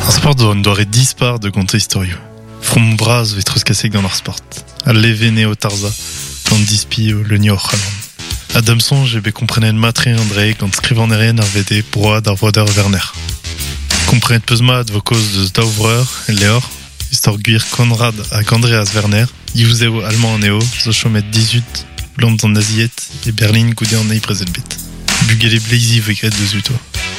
Un sport doare dispar de gonte historio. From braz vetrus kasek dans leur sport. A levene o tarza, gant dispi o leuni o c'halon. Adamson, j'ai be komprenet matre André gant skrivan erien ar vede broad ar voader Werner. Komprenet peus mat vo koz deus daouvreur, leor, istor gwir Konrad hag Andreas Werner, iuzeo allemand an eo, zo chomet 18, Londres en Aziet, et Berlin goude an eiprezelbet. Bugele bleizi vegret deus uto.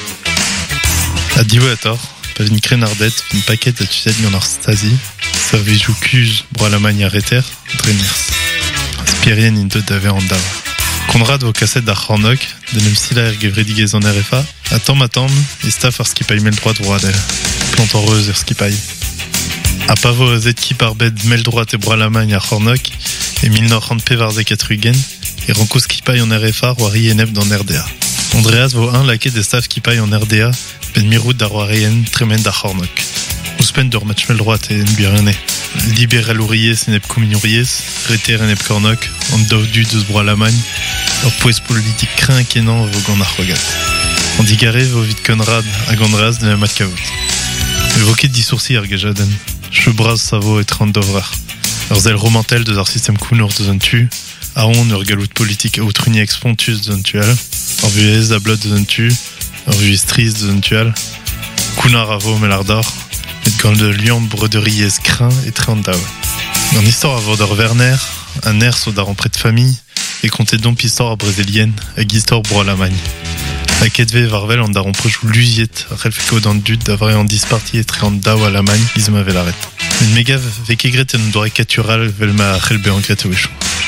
A divo ator, pa vin kren ardet, vin paket a tuset gant ar stasi, sa vejou kuj bro Allemagne a reter, dreners. Spirien in deut d'ave an dava. Konrad vo kaset d'ar c'hornok, denem sila er gevredigez an RFA, a tamm, e staf ar skipay mel droit roadel. Plant heureuse er skipay. A pa vo zet kip ar bed mel droit e bro Allemagne ar c'hornok, e 1930 pevar zeket rugen, e ranko skipay an RFA roari enep d'an RDA. Andreas vo un laket de staf kipay an RDA, ben mirout d'ar roarien tremen d'ar c'hornok. Ouspen d'ur match mel droit e nbirene. Liberal ouriez enep kouminouriez, reter enep kornok, an daoudu deus bro Allemagne, ur poez politik kreñ kenan vo gant ar c'hogat. An digare vo vit Konrad hag Andreas de mat kavout. Vo ket disoursi ar gejaden. Chebraz sa vo et ran dovrar. Ur zel romantel deus ar sistem kounour deus an tu, a on ur galout politik outruni expontus deus an tual, ur vuez a blot deus an tu, ur vuez triz deus an tual, kounar a vo mel ar dor, et gant de liamb broderiez kreñ et tre an daou. Gant istor a vo d'ar Werner, an er so d'ar an pret famille, e kontet domp istor ar brezelienne hag istor bro Allemagne. A ketve varvel an dar an projou luziet a relfeko d'an dud da vare an disparti et tre an daou Allemagne izma vel arret. Un megav vekegret en doare katural vel ma relbe an gret wechou.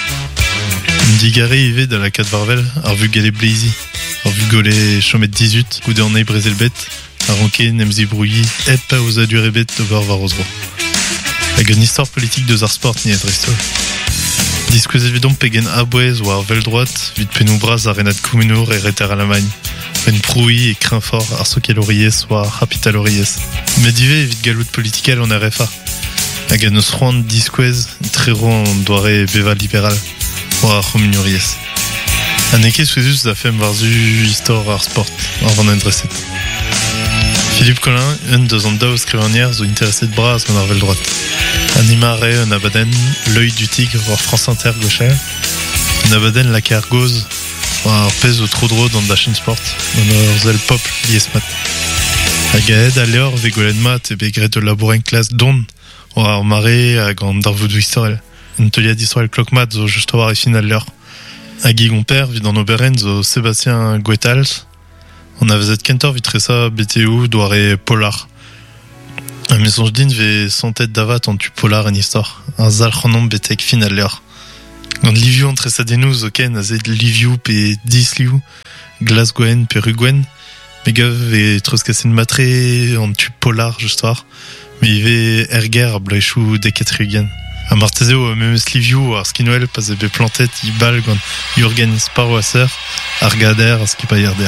Un digare ive da la kat varvel ar vu gale bleizi, ar vu gole chomet 18 goude an ei brezelbet, ar anke nemzi brouilli ep pa ouz adurebet d'ober var ozro. Hag an istor politik deus ar sport ni edresto. Diskwez evidon pegen abouez ou ar vel droat vid penou braz ar renat koumenour e reter Allemagne. Pen proui e kreñ fort ar sokel oriez ou ar hapital oriez. Medive evit galout politikel an RFA. Hag an eus c'hoant diskwez trero an doare beva liberal ou ar c'hominoriez. An eke souezus da fem varzu istor ar sport ar van endreset. Philippe Collin, un deus an daou skrivanier zo interesset braz gant ar vel droat. Animare un abaden, l'œil du tigre war France Inter gaucher. Un abaden la ker goz war pez o tro-dro d'an dachin sport. Un ur zel pop lies mat. Hag a aed a leor ve golet mat e begret de labouren klas don war ar mare hag an darvoudou istorel. Un teuliad istorel klok mat zo just war e final leor. Hag i gomper vid an oberen zo Sébastien Guetals. On a vezet kentor vitresa BTU doare polar. Un mesonj din ve santet davat an tu polar en istor. Un zal c'hanom betek final leor. Gant liviou an tresadennoù zo ken a zed liviou pe disliou, glas gwen pe rugwen, megav ve troskasen matre an tu polar just war, me ve erger a bloechou deket rugen. A martezeo memes liviou ar skinoel pas ebe plantet i bal gant Jürgen Sparwasser ar gader ar skipa yerdea.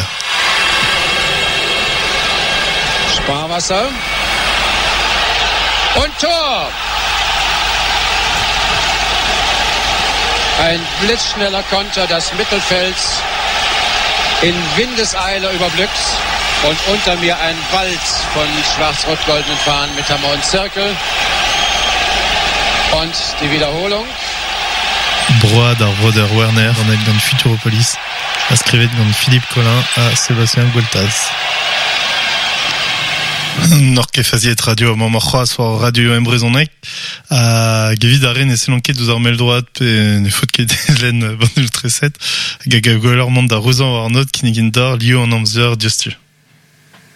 Sparwasser. Und Tor! Ein blitzschneller Konter des Mittelfelds in Windeseile überblickt und unter mir ein Wald von schwarz-rot-goldenen Fahnen mit Hammer und Zirkel. Und die Wiederholung. Broad ar voader Werner an el gant Futuropolis, a skrivet gant Philippe Collin a Sébastien Gueltas. Nor ket faziet radio am ar c'hoaz war radio embrezonek, a gevit a ren e selonket deus ar mel droat pe ne fot ket elen banul treset, hag a goler mont da rozan war not kinegin dar lio an amzer diostu.